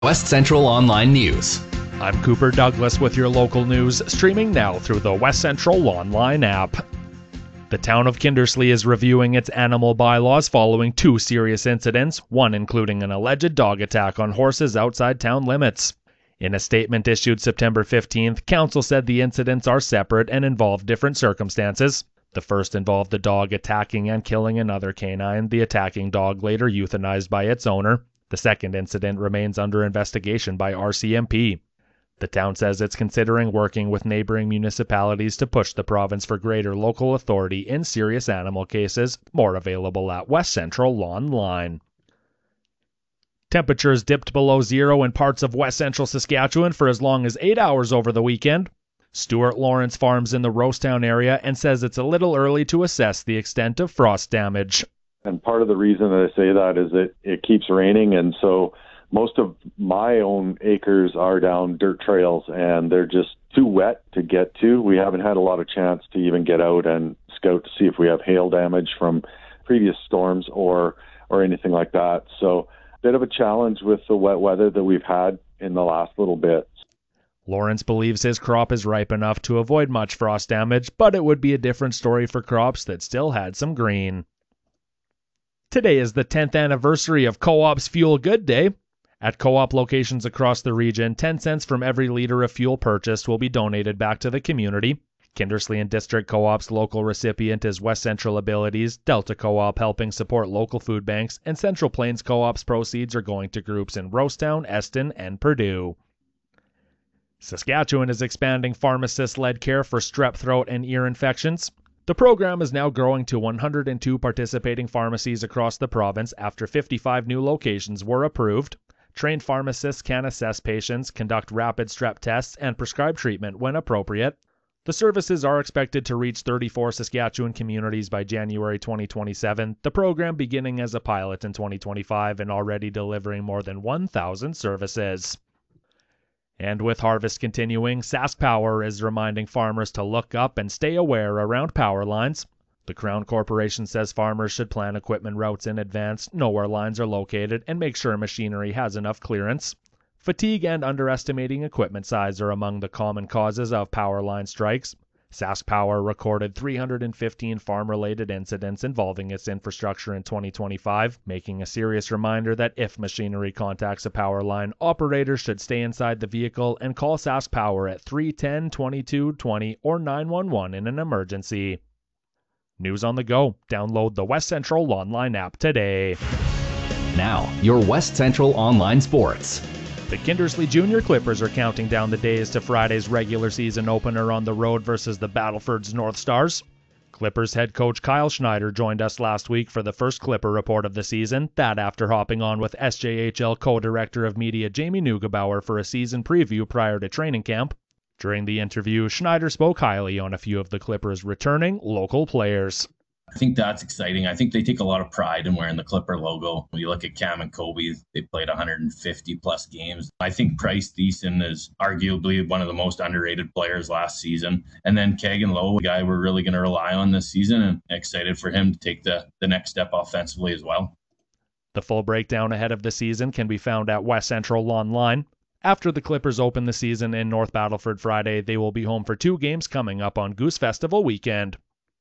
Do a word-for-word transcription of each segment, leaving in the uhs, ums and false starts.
West Central Online News. I'm Cooper Douglas with your local news, streaming now through the West Central Online app. The town of Kindersley is reviewing its animal bylaws following two serious incidents, one including an alleged dog attack on horses outside town limits. In a statement issued September fifteenth, council said the incidents are separate and involve different circumstances. The first involved the dog attacking and killing another canine, the attacking dog later euthanized by its owner. The second incident remains under investigation by R C M P. The town says it's considering working with neighboring municipalities to push the province for greater local authority in serious animal cases. More available at West Central Online. Temperatures dipped below zero in parts of West Central Saskatchewan for as long as eight hours over the weekend. Stuart Lawrence farms in the Rosetown area and says it's a little early to assess the extent of frost damage. And part of the reason that I say that is that it keeps raining, and so most of my own acres are down dirt trails, and they're just too wet to get to. We haven't had a lot of chance to even get out and scout to see if we have hail damage from previous storms or or anything like that. So a bit of a challenge with the wet weather that we've had in the last little bit. Lawrence believes his crop is ripe enough to avoid much frost damage, but it would be a different story for crops that still had some green. Today is the tenth anniversary of Co-op's Fuel Good Day. At Co-op locations across the region, ten cents from every liter of fuel purchased will be donated back to the community. Kindersley and District Co-op's local recipient is West Central Abilities, Delta Co-op helping support local food banks, and Central Plains Co-op's proceeds are going to groups in Rosetown, Eston, and Purdue. Saskatchewan is expanding pharmacist-led care for strep throat and ear infections. The program is now growing to one hundred two participating pharmacies across the province after fifty-five new locations were approved. Trained pharmacists can assess patients, conduct rapid strep tests, and prescribe treatment when appropriate. The services are expected to reach thirty-four Saskatchewan communities by January twenty twenty-seven, the program beginning as a pilot in twenty twenty-five and already delivering more than one thousand services. And with harvest continuing, Sask Power is reminding farmers to look up and stay aware around power lines. The Crown Corporation says farmers should plan equipment routes in advance, know where lines are located, and make sure machinery has enough clearance. Fatigue and underestimating equipment size are among the common causes of power line strikes. Sask Power recorded three hundred fifteen farm-related incidents involving its infrastructure in twenty twenty-five, making a serious reminder that if machinery contacts a power line, operators should stay inside the vehicle and call Sask Power at three one zero, two two two zero or nine one one in an emergency. News on the go. Download the West Central Online app today. Now, your West Central Online Sports. The Kindersley Junior Clippers are counting down the days to Friday's regular season opener on the road versus the Battleford's North Stars. Clippers head coach Kyle Schneider joined us last week for the first Clipper report of the season, that after hopping on with S J H L co-director of media Jamie Neugebauer for a season preview prior to training camp. During the interview, Schneider spoke highly on a few of the Clippers' returning local players. I think that's exciting. I think they take a lot of pride in wearing the Clipper logo. When you look at Cam and Kobe, they played one hundred fifty plus games. I think Price Thiessen is arguably one of the most underrated players last season. And then Kagan Lowe, a guy we're really going to rely on this season, and excited for him to take the, the next step offensively as well. The full breakdown ahead of the season can be found at West Central Online. After the Clippers open the season in North Battleford Friday, they will be home for two games coming up on Goose Festival weekend.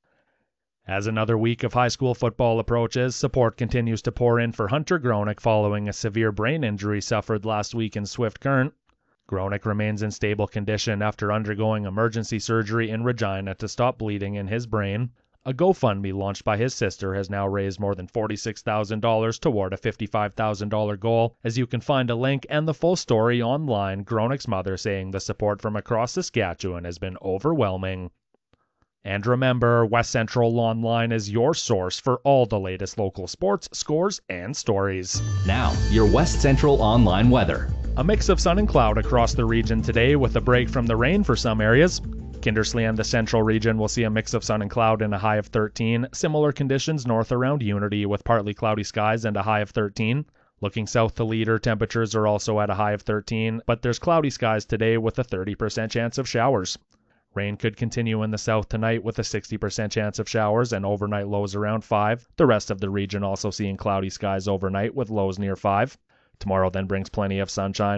As another week of high school football approaches, support continues to pour in for Hunter Gronick following a severe brain injury suffered last week in Swift Current. Gronick remains in stable condition after undergoing emergency surgery in Regina to stop bleeding in his brain. A GoFundMe launched by his sister has now raised more than forty-six thousand dollars toward a fifty-five thousand dollars goal, as you can find a link and the full story online, Gronick's mother saying the support from across Saskatchewan has been overwhelming. And remember, West Central Online is your source for all the latest local sports, scores, and stories. Now, your West Central Online weather. A mix of sun and cloud across the region today with a break from the rain for some areas. Kindersley and the central region will see a mix of sun and cloud and a high of thirteen. Similar conditions north around Unity with partly cloudy skies and a high of thirteen. Looking south to Leader, temperatures are also at a high of thirteen, but there's cloudy skies today with a thirty percent chance of showers. Rain could continue in the south tonight with a sixty percent chance of showers and overnight lows around five. The rest of the region also seeing cloudy skies overnight with lows near five. Tomorrow then brings plenty of sunshine.